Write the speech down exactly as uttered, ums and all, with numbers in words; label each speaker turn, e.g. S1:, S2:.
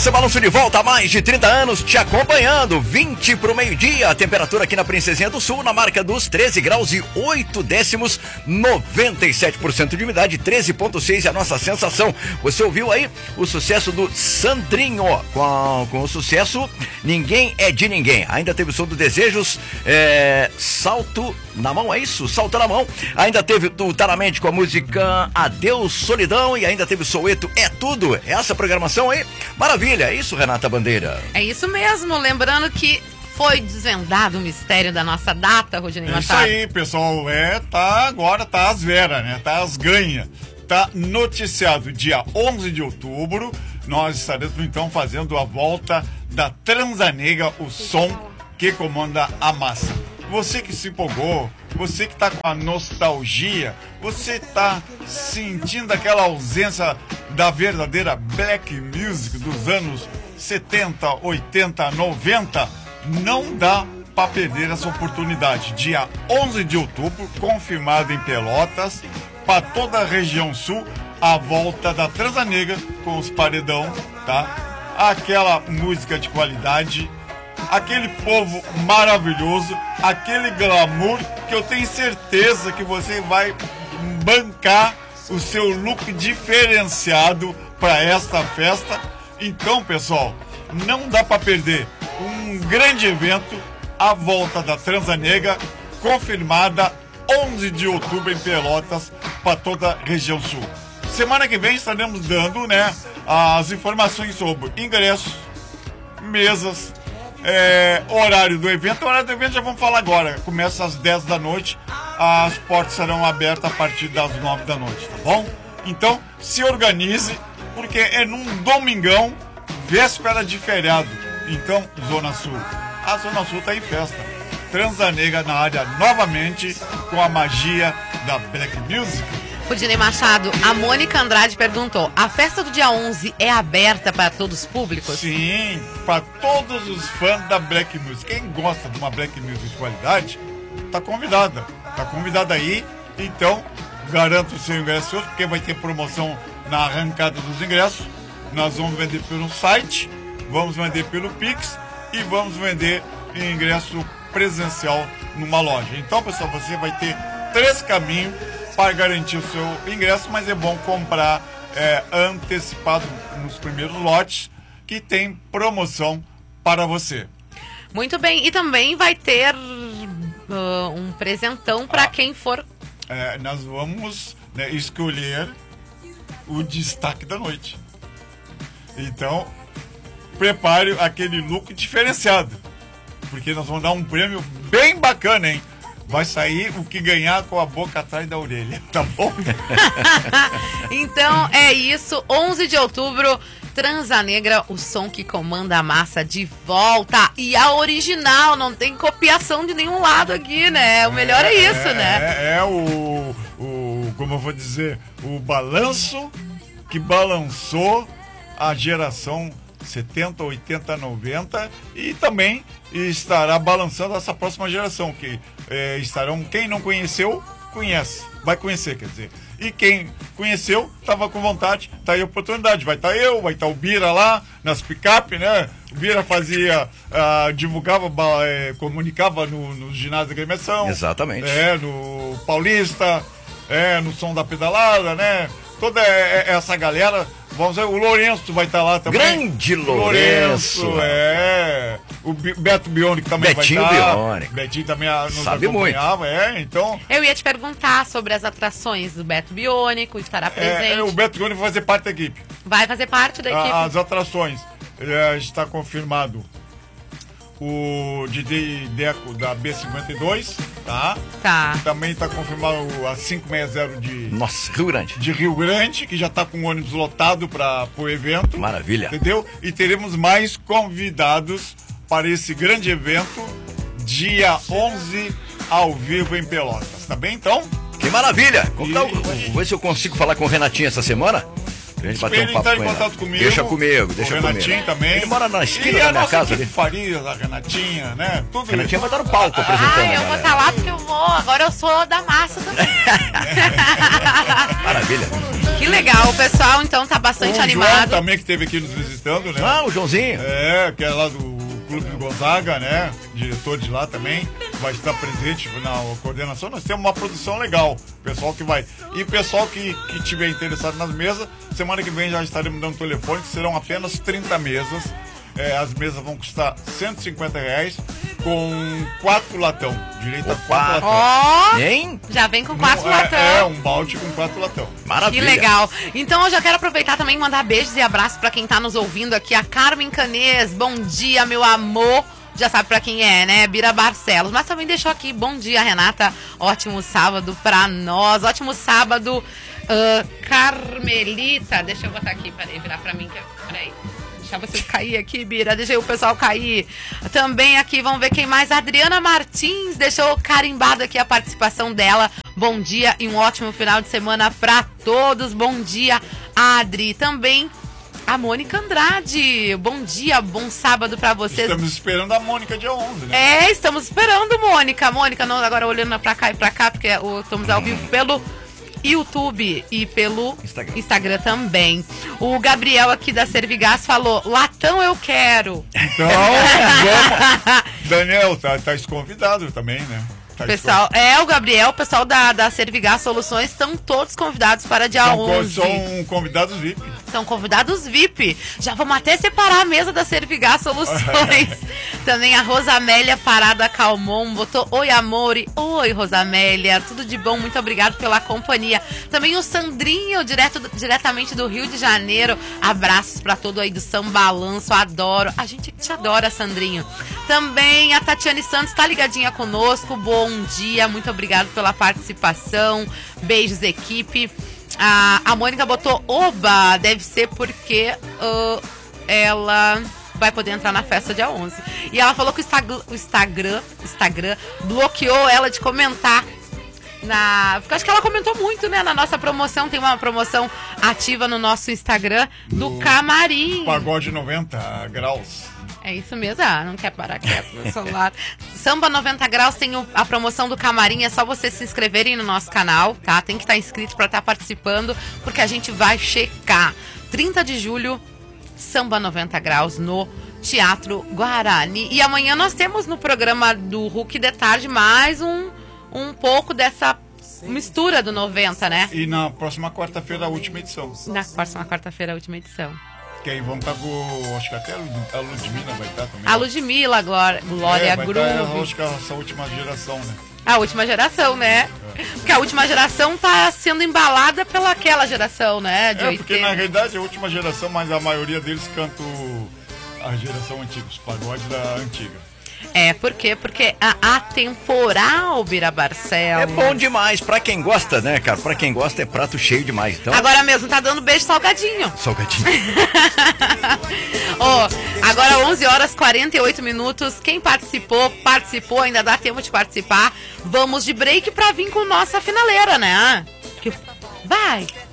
S1: Massa Balanço de volta há mais de trinta anos te acompanhando, vinte para o meio-dia, a temperatura aqui na Princesinha do Sul na marca dos treze graus e oito décimos, noventa e sete por cento de umidade, treze vírgula seis é a nossa sensação. Você ouviu aí o sucesso do Sandrinho, com, com o sucesso Ninguém é de Ninguém. Ainda teve o som do Desejos, é, Salto na Mão, é isso? Salto na Mão. Ainda teve o Taramente com a música Adeus Solidão e ainda teve o Soweto É Tudo. Essa programação aí, maravilha, é isso, Renata Bandeira?
S2: É isso mesmo, lembrando que foi desvendado o mistério da nossa data, Rodinei Machado.
S3: É isso aí, pessoal, é, tá, agora tá às veras, né, tá às ganhas. Tá noticiado, dia onze de outubro, nós estaremos então fazendo a volta da Transanega, o som que comanda a massa. Você que se empolgou, você que tá com a nostalgia, você tá sentindo aquela ausência da verdadeira black music dos anos setenta, oitenta, noventa, não dá para perder essa oportunidade. Dia onze de outubro, confirmado em Pelotas, para toda a região sul, a volta da Transanega com os paredão, tá? Aquela música de qualidade, aquele povo maravilhoso, aquele glamour que eu tenho certeza que você vai bancar o seu look diferenciado para esta festa. Então, pessoal, não dá para perder um grande evento, a volta da Transanega, confirmada onze de outubro em Pelotas, para toda a região sul. Semana que vem estaremos dando, né, as informações sobre ingressos, mesas, é, horário do evento. O horário do evento já vamos falar agora. Começa às dez da noite, as portas serão abertas a partir das nove da noite, tá bom? Então, se organize, porque é num domingão, véspera de feriado. Então, Zona Sul. A Zona Sul tá em festa. Transanega na área novamente, com a magia da Black Music.
S2: Rodinei Machado, a Mônica Andrade perguntou, a festa do dia onze é aberta para todos os públicos?
S3: Sim, para todos os fãs da Black Music. Quem gosta de uma Black Music de qualidade, tá convidada. Tá convidada aí, então garanta o seu ingresso hoje, porque vai ter promoção na arrancada dos ingressos. Nós vamos vender pelo site, vamos vender pelo Pix e vamos vender em ingresso presencial numa loja. Então, pessoal, você vai ter três caminhos para garantir o seu ingresso, mas é bom comprar é, antecipado nos primeiros lotes, que tem promoção para você.
S2: Muito bem, e também vai ter uh, um presentão para ah, quem for.
S3: É, nós vamos, né, escolher o destaque da noite. Então, prepare aquele look diferenciado, porque nós vamos dar um prêmio bem bacana, hein? Vai sair o que ganhar com a boca atrás da orelha, tá bom?
S2: Então é isso, onze de outubro, Transanegra, o som que comanda a massa de volta. E a original, não tem copiação de nenhum lado aqui, né? O melhor é, é isso,
S3: é,
S2: né?
S3: É, é o, o, como eu vou dizer, o balanço que balançou a geração setenta, oitenta, noventa e também estará balançando essa próxima geração, que é, estarão, quem não conheceu, conhece, vai conhecer, quer dizer, e quem conheceu, estava com vontade, tá aí a oportunidade, vai estar tá eu, vai estar tá o Bira lá, nas picape, né, o Bira fazia, uh, divulgava, uh, comunicava no, no ginásio da agremiação,
S1: exatamente,
S3: é, no Paulista, é, no som da pedalada, né, toda essa galera. Vamos ver, o Lourenço vai estar lá também.
S1: Grande Lourenço.
S3: Lourenço, é. O Beto Bionic também
S1: Betinho
S3: vai estar.
S1: Bionic.
S3: Betinho também nos
S1: sabe
S3: acompanhava,
S1: muito.
S3: É, então...
S2: Eu ia te perguntar sobre as atrações do Beto Bionic, estará presente.
S3: É, o Beto Bionic vai fazer parte da equipe.
S2: Vai fazer parte da equipe.
S3: As atrações, é, está confirmado o D J Deco da B cinquenta e dois, tá?
S2: Tá.
S3: Também está confirmado a quinhentos e sessenta de...
S1: Nossa, Rio Grande.
S3: De Rio Grande, que já está com o ônibus lotado para o evento.
S1: Maravilha.
S3: Entendeu? E teremos mais convidados para esse grande evento, dia onze, ao vivo em Pelotas. Tá bem, então?
S1: Que maravilha! E... Vou ver se eu consigo falar com o Renatinho essa semana, A gente
S3: Pra
S1: bater
S3: ele
S1: um papo
S3: entrar em
S1: com ele.
S3: contato comigo.
S1: Deixa comigo, deixa
S3: o Renatinho
S1: comigo.
S3: também.
S1: Ele mora na esquina
S3: e
S1: da
S3: a
S1: minha
S3: nossa
S1: casa
S3: equipe
S1: ali.
S3: Farias, a Renatinha, né? Tudo
S1: A Renatinha
S3: isso.
S1: vai estar no palco apresentando.
S2: Ah, eu
S1: a
S2: vou
S1: galera.
S2: estar lá porque eu vou. Agora eu sou da massa também.
S1: Maravilha.
S2: Que legal, o pessoal então tá bastante
S3: o
S2: animado.
S3: João também que esteve aqui nos visitando, né?
S1: Ah, o Joãozinho.
S3: É, que é lá do Clube do Gonzaga, né? Diretor de lá também, vai estar presente na coordenação. Nós temos uma produção legal, pessoal que vai. E pessoal que, que tiver interessado nas mesas, semana que vem já estaremos dando telefone, que serão apenas trinta mesas. É, as mesas vão custar cento e cinquenta reais com quatro latão. Direito a quatro latão.
S2: Ó,
S1: Hein?
S2: já vem com quatro
S3: Não, é,
S2: latão.
S3: é, um balde com quatro latão.
S1: Maravilha.
S2: Que legal. Então eu já quero aproveitar também e mandar beijos e abraços pra quem tá nos ouvindo aqui. A Carmen Canês, bom dia, meu amor. Já sabe pra quem é, né? Bira Barcelos. Mas também deixou aqui, bom dia, Renata. Ótimo sábado pra nós. Ótimo sábado, uh, Carmelita. Deixa eu botar aqui, peraí, virar pra mim. Que eu, peraí. Deixar vocês cair aqui, Bira. Deixa o pessoal cair. Também aqui, vamos ver quem mais. A Adriana Martins deixou carimbado aqui a participação dela. Bom dia e um ótimo final de semana pra todos. Bom dia, Adri. Também a Mônica Andrade. Bom dia, bom sábado pra vocês.
S3: Estamos esperando a Mônica dia onze, né?
S2: É, estamos esperando, Mônica. Mônica, não, agora olhando pra cá e pra cá, porque o, estamos ao vivo pelo YouTube e pelo
S1: Instagram.
S2: Instagram também. O Gabriel aqui da Servigás falou, latão eu quero.
S3: Então, vamos. Daniel, tá, tá convidado também, né? Tá
S2: Pessoal, é o Gabriel, o pessoal da, da Servigás Soluções estão todos convidados para dia
S3: São,
S2: onze.
S3: são convidados V I P.
S2: São convidados V I P. Já vamos até separar a mesa da Servigás Soluções. Também a Rosamélia Parada Calmon botou oi, amore. Oi, Rosamélia. Tudo de bom, muito obrigado pela companhia. Também o Sandrinho, direto, diretamente do Rio de Janeiro. Abraços pra todo aí do São Balanço, adoro. A gente te adora, Sandrinho. Também a Tatiane Santos tá ligadinha conosco. Bom dia, muito obrigado pela participação. Beijos, equipe. A, a Mônica botou oba, deve ser porque uh, ela vai poder entrar na festa dia onze. E ela falou que o Instagram, o Instagram, Instagram bloqueou ela de comentar. Na, porque eu acho que ela comentou muito, né? Na nossa promoção, tem uma promoção ativa no nosso Instagram do, do Camarim.
S3: Pagode noventa graus.
S2: É isso mesmo, ah, não quer parar quieto no celular. Samba noventa graus tem o, a promoção do Camarim, é só vocês se inscreverem no nosso canal, tá? Tem que estar inscrito para estar participando, porque a gente vai checar. trinta de julho, Samba noventa graus no Teatro Guarani. E amanhã nós temos no programa do Hulk de Tarde mais um, um pouco dessa mistura do noventa, né?
S3: E na próxima quarta-feira, a última edição.
S2: Na próxima quarta-feira, a última edição.
S3: Que aí vão estar com. Acho que até a Ludmilla vai estar também.
S2: A Ludmilla, Glória, Glória
S3: é, vai
S2: Groove.
S3: Estar, acho que essa última geração, né?
S2: A última geração, né? É. Porque a última geração tá sendo embalada pela aquela geração, né? De
S3: é,
S2: oitenta.
S3: porque na realidade a última geração, mas a maioria deles canta a geração antiga, os pagodes da antiga.
S2: É, por quê? Porque a atemporal, Bira Barcelos.
S1: É bom demais. Pra quem gosta, né, cara? Pra quem gosta é prato cheio demais. Então...
S2: Agora mesmo tá dando beijo salgadinho.
S1: Salgadinho.
S2: Ó, oh, agora onze horas e quarenta e oito minutos. Quem participou, participou. Ainda dá tempo de participar. Vamos de break pra vir com nossa finaleira, né? Vai!